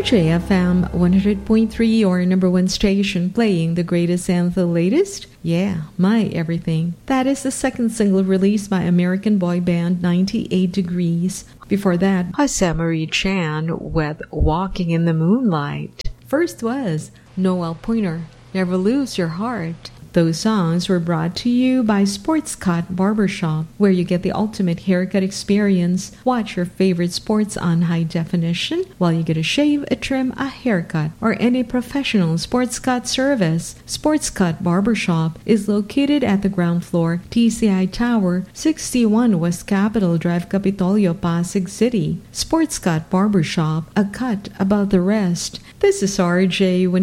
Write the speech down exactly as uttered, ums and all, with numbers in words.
J F M one hundred point three, your number one station, playing the greatest and the latest. Yeah, My Everything. That is the second single released by American boy band ninety-eight Degrees. Before that, Jose Marie Chan with Walking in the Moonlight. First was Noel Pointer, Never Lose Your Heart. Those songs were brought to you by Sports Cut Barbershop, where you get the ultimate haircut experience. Watch your favorite sports on high definition while you get a shave, a trim, a haircut, or any professional sports cut service. Sports Cut Barbershop is located at the ground floor, T C I Tower, sixty-one West Capitol Drive, Capitolio, Pasig City. Sports Cut Barbershop, a cut above the rest. This is R J.